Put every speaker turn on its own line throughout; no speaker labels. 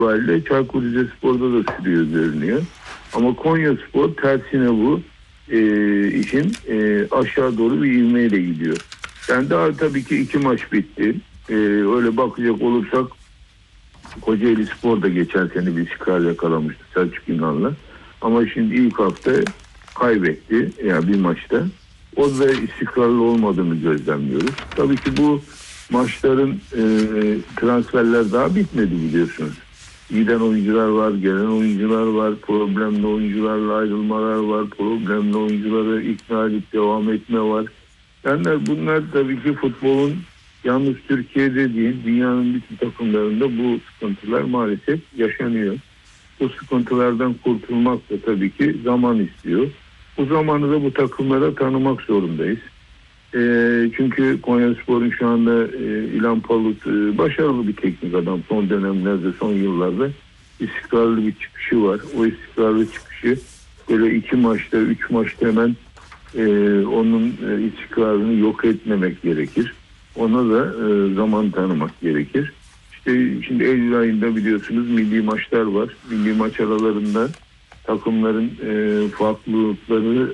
itibariyle Çaykur Rizespor'da da sürüyor görünüyor. Ama Konyaspor tersine bu işin aşağı doğru bir ivmeyle gidiyor. Yani daha tabii ki 2 maç bitti. Öyle bakacak olursak Kocaeli Spor da geçen sene bir skor yakalamıştı Selçuk İnan'la. Ama şimdi ilk hafta kaybetti yani bir maçta. O da istikrarlı olmadığını gözlemliyoruz. Tabii ki bu maçların transferler daha bitmedi biliyorsunuz. Giden oyuncular var, gelen oyuncular var, problemli oyuncularla ayrılmalar var, problemli oyuncuları ikna edip devam etme var. Yani bunlar tabii ki futbolun yalnız Türkiye'de değil, dünyanın bütün takımlarında bu sıkıntılar maalesef yaşanıyor. Bu sıkıntılardan kurtulmak da tabii ki zaman istiyor. Bu zamanı da bu takımlara tanımak zorundayız. Çünkü Konyaspor'un şu anda İlhan Palut başarılı bir teknik adam. Son dönemlerde, son yıllarda istikrarlı bir çıkışı var. O istikrarlı çıkışı böyle 2 maçta, 3 maçta hemen onun istikrarını yok etmemek gerekir. Ona da zaman tanımak gerekir. İşte şimdi Eylül ayında biliyorsunuz milli maçlar var. Milli maç aralarında takımların farklılıkları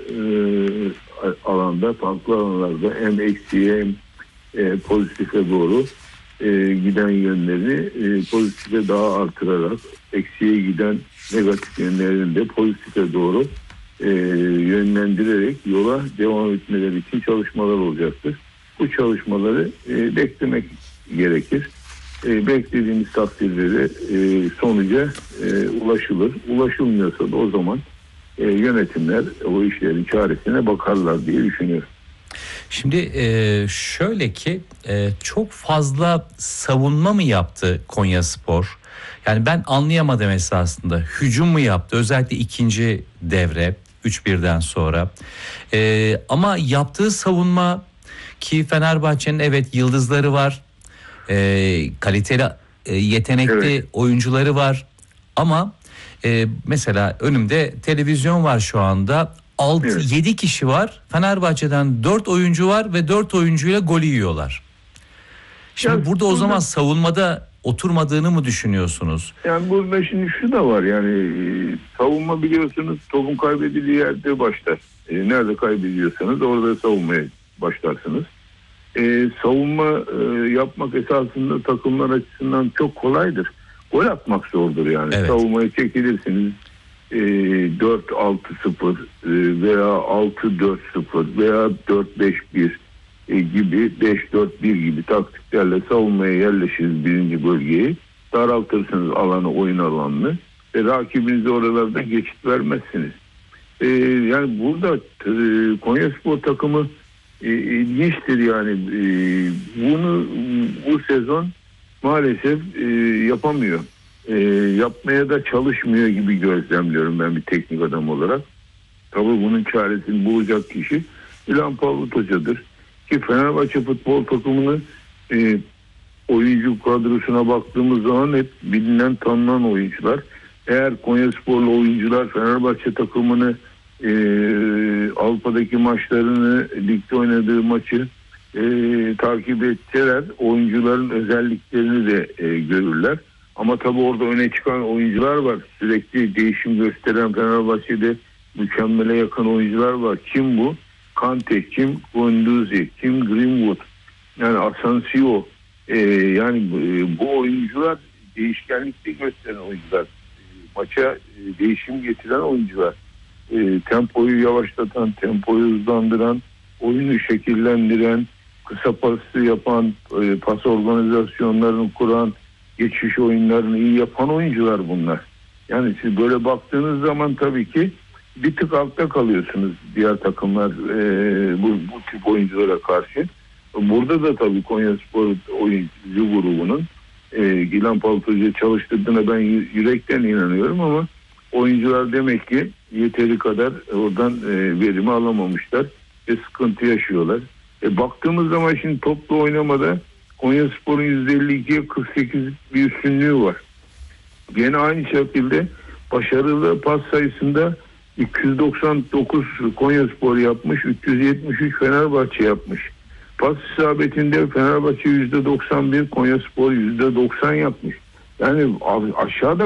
alanda, farklı alanlarda hem eksiye hem pozitife doğru giden yönlerini pozitife daha artırarak eksiye giden negatif yönlerini de pozitife doğru yönlendirerek yola devam etmeleri için çalışmalar olacaktır. Bu çalışmaları beklemek gerekir. Beklediğimiz takdirde de sonuca ulaşılır. Ulaşılmıyorsa da o zaman yönetimler o işlerin çaresine bakarlar diye düşünüyorum.
Şimdi şöyle ki çok fazla savunma mı yaptı Konyaspor? Yani ben anlayamadım esasında. Hücum mu yaptı? Özellikle ikinci devre 3-1'den sonra. Ama yaptığı savunma ki Fenerbahçe'nin evet yıldızları var. Kaliteli, yetenekli oyuncuları var. Ama mesela önümde televizyon var şu anda. 6-7 kişi var. Fenerbahçe'den 4 oyuncu var ve 4 oyuncuyla gol yiyorlar. Şimdi burada o zaman savunmada oturmadığını mı düşünüyorsunuz?
Yani burada şimdi şu da var yani savunma biliyorsunuz topun kaybedildiği yerde başlar. Nerede kaybediyorsanız orada savunmaya başlarsınız. Savunma yapmak esasında takımlar açısından çok kolaydır. Gol atmak zordur yani. Evet. Savunmaya çekilirsiniz 4-6-0 veya 6-4-0 veya 4-5-1 gibi 5-4-1 gibi taktiklerle savunmaya yerleşiriz birinci bölgeyi. Daraltırsınız alanı, oyun alanını ve rakibinize oralarda geçit vermezsiniz. Yani burada Konyaspor takımı ilginçtir yani bunu bu sezon maalesef yapamıyor. Yapmaya da çalışmıyor gibi gözlemliyorum ben bir teknik adam olarak. Tabii bunun çaresini bulacak kişi İlhan Palut Hoca'dır. Ki Fenerbahçe futbol takımını oyuncu kadrosuna baktığımız zaman hep bilinen tanınan oyuncular. Eğer Konyasporlu oyuncular Fenerbahçe takımını Avrupa'daki maçlarını, ligde oynadığı maçı takip etseler oyuncuların özelliklerini de görürler. Ama tabii orada öne çıkan oyuncular var. Sürekli değişim gösteren Fenerbahçe'de mükemmele yakın oyuncular var. Kim bu? Kante, kim Guendouzi, kim Greenwood, yani Asensio. Yani bu oyuncular değişkenlikte gösteren oyuncular. Maça değişim getiren oyuncular. Tempoyu yavaşlatan, tempoyu hızlandıran, oyunu şekillendiren, kısa pası yapan, pas organizasyonlarını kuran, geçiş oyunlarını iyi yapan oyuncular bunlar. Yani siz böyle baktığınız zaman tabii ki bir tık altta kalıyorsunuz diğer takımlar bu tip oyunculara karşı. Burada da tabii Konyaspor oyuncu grubunun İlhan Palut Hoca çalıştırdığına ben yürekten inanıyorum ama oyuncular demek ki yeteri kadar oradan verimi alamamışlar ve sıkıntı yaşıyorlar. Baktığımız zaman şimdi toplu oynamada Konyaspor'un %52'ye 48 bir üstünlüğü var. Gene aynı şekilde başarılı pas sayısında 299 Konyaspor yapmış, 373 Fenerbahçe yapmış. Pas isabetinde Fenerbahçe %91, Konyaspor %90 yapmış. Yani aşağıda